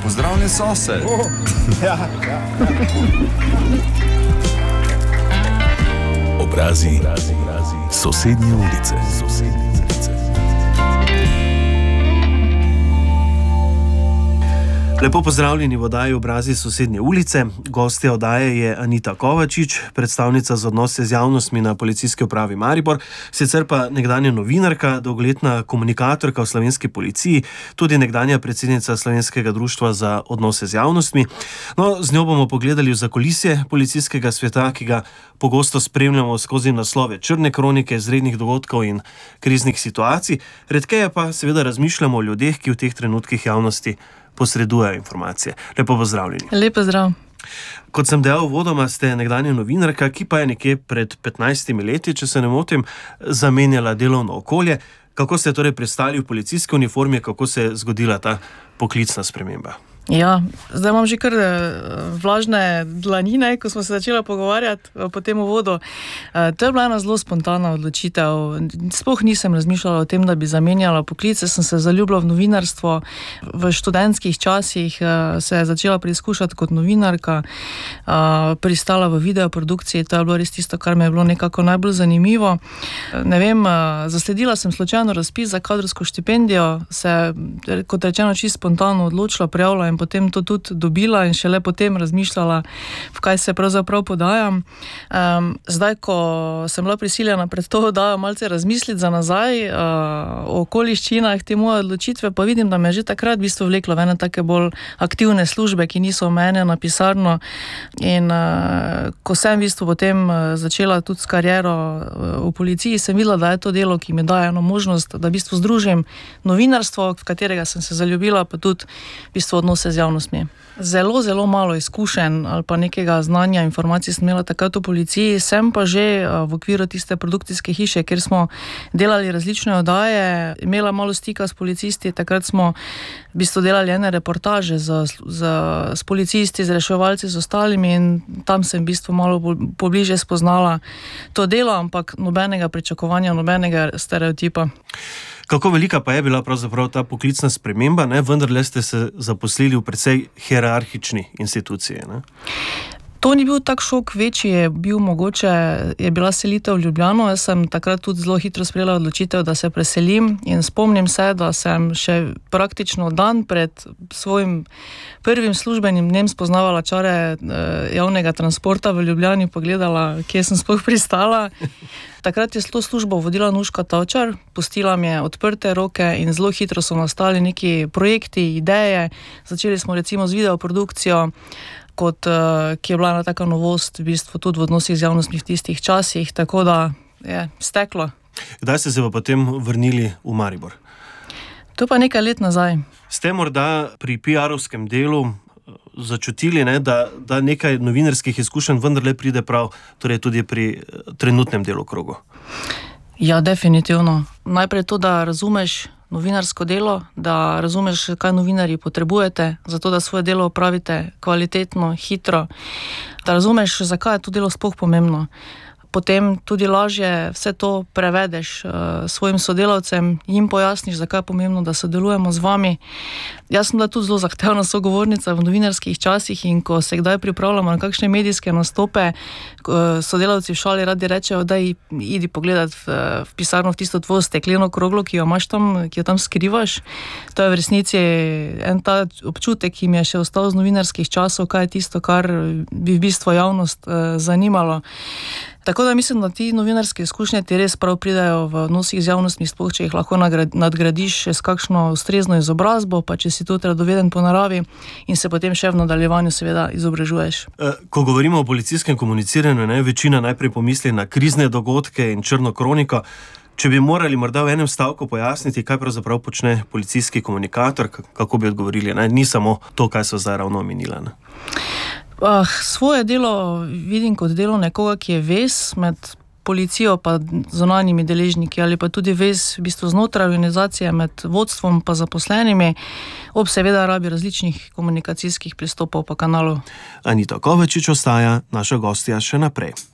Pozdravljen sosed. Obrazi sosednje ulice. Lepo pozdravljeni v oddaji Obrazi sosednje ulice. Gostja oddaje je Anita Kovačič, predstavnica za odnose z javnostmi na Policijski upravi Maribor, sicer pa nekdanja novinarka, dolgoletna komunikatorka v slovenski policiji, tudi nekdanja predsednica Slovenskega društva za odnose z javnostmi. No, z njo bomo pogledali v zakulisje policijskega sveta, ki ga pogosto spremljamo skozi naslove črne kronike izrednih dogodkov in kriznih situacij. Redkeje pa seveda razmišljamo o ljudeh, ki v teh trenutkih javnosti posredujejo informacije. Lepo pozdravljeni. Lep pozdrav. Kot sem dejal uvodoma, ste nekdanja novinarka, ki pa je nekje pred 15 leti, če se ne motim, zamenjala delovno okolje. Kako ste torej pristali v policijski uniformi, kako se je zgodila ta poklicna sprememba? Ja, zdaj imam že kar vlažne dlanine, ko smo se začeli pogovarjati po tem uvodu. To je bila ena zelo spontana odločitev. Sploh nisem razmišljala o tem, da bi zamenjala poklice. Sem se zaljubila v novinarstvo. V študentskih časih se je začela preizkušati kot novinarka, pristala v videoprodukciji. To je bilo res tisto, kar me je bilo nekako najbolj zanimivo. Ne vem, zasledila sem slučajno razpis za kadrovsko štipendijo, se, kot rečeno, čisto spontano odločila, prijavila in potem to tudi dobila in šele potem razmišljala, v kaj se pravzaprav podajam. Zdaj, ko sem bila prisiljena pred to oddajo malce razmisliti za nazaj o okoliščinah te moje odločitve, pa vidim, da me je že takrat v bistvu vleklo v ene take bolj aktivne službe, ki niso omejene na pisarno. In ko sem v bistvu potem začela tudi s kariero v policiji, sem videla, da je to delo, ki mi daje eno možnost, da v bistvu združim novinarstvo, v katerega sem se zaljubila, pa tudi v bistvu odnose z javnostmi. Zelo, zelo malo izkušenj ali pa nekega znanja, informacij sem imela takrat v policiji, sem pa že v okviru tiste produkcijske hiše, kjer smo delali različne oddaje, imela malo stika s policisti. Takrat smo v bistvu delali ene reportaže s policisti, z reševalci, z ostalimi, in tam sem v bistvu malo pobliže spoznala to delo, ampak nobenega pričakovanja, nobenega stereotipa. Kako velika pa je bila pravzaprav ta poklicna sprememba, ne? Vendarle ste se zaposlili v precej hierarhični instituciji, ne? To ni bil tak šok, večji je bil mogoče, je bila selitev v Ljubljano. Jaz sem takrat tudi zelo hitro sprejela odločitev, da se preselim, in spomnim se, da sem še praktično dan pred svojim prvim službenim dnem spoznavala čare javnega transporta v Ljubljani, pogledala, kje sem sploh pristala. Takrat je to službo vodila Nuška Tavčar, pustila mi je odprte roke in zelo hitro so nastali neki projekti, ideje. Začeli smo recimo z videoprodukcijo, ki je bila ena taka novost v bistvu tudi v odnosih z javnostmi v tistih časih, tako da je steklo. Kdaj ste se pa potem vrnili v Maribor? To pa nekaj let nazaj. Ste morda pri PR-ovskem delu začutili, ne, da nekaj novinarskih izkušenj vendarle pride prav, torej tudi pri trenutnem delokrogu? Ja, definitivno. Najprej to, da razumeš novinarsko delo, da razumeš, kaj novinarji potrebujete, zato da svoje delo opravite kvalitetno, hitro, da razumeš, zakaj je to delo sploh pomembno. Potem tudi lažje vse to prevedeš svojim sodelavcem, jim pojasniš, zakaj je pomembno, da sodelujemo z vami. Jaz sem bila tudi zelo zahtevna sogovornica v novinarskih časih, in ko se kdaj pripravljamo na kakšne medijske nastope, sodelavci v šali radi rečejo, da idi pogledat v pisarno v tisto tvojo stekleno kroglo, ki jo imaš tam, ki jo tam skrivaš. To je v resnici en ta občutek, ki mi je še ostal z novinarskih časov, kaj je tisto, kar bi v bistvu javnost zanimalo. Tako da mislim, da ti novinarske izkušnje ti res prav pridajo v odnosih z javnostmi, sploh če jih lahko nadgradiš s kakšno ustrezno izobrazbo, pa če si tudi radoveden po naravi in se potem še v nadaljevanju seveda izobražuješ. Ko govorimo o policijskem komuniciranju, večina najprej pomisli na krizne dogodke in črno kroniko. Če bi morali morda v enem stavku pojasniti, kaj pravzaprav počne policijski komunikator, kako bi odgovorili? Ni samo to, kaj so zdaj ravno omenila. Svoje delo vidim kot delo nekoga, ki je vez med policijo pa zunanjimi deležniki, ali pa tudi vez v bistvu znotraj organizacije med vodstvom pa zaposlenimi, ob seveda rabi različnih komunikacijskih pristopov pa kanalov. Anita Kovačič ostaja naša gostja še naprej.